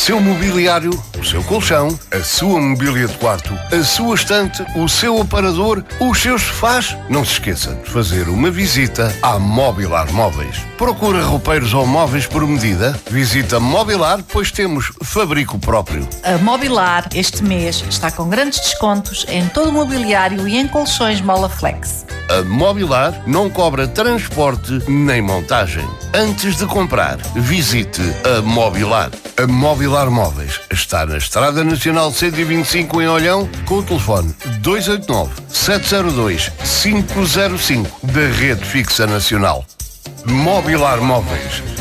seu mobiliário, o seu colchão, a sua mobília de quarto, a sua estante, o seu aparador, os seus sofás. Não se esqueça de fazer uma visita à Mobilar Móveis. Procura roupeiros ou móveis por medida? Visita Mobilar, pois temos fabrico próprio. A Mobilar este mês está com grandes descontos em todo o mobiliário e em colchões Molaflex. A Mobilar não cobra transporte nem montagem. Antes de comprar, visite a Mobilar. A Mobilar Móveis está na Estrada Nacional 125 em Olhão, com o telefone 289-702-505 da Rede Fixa Nacional. Mobilar Móveis.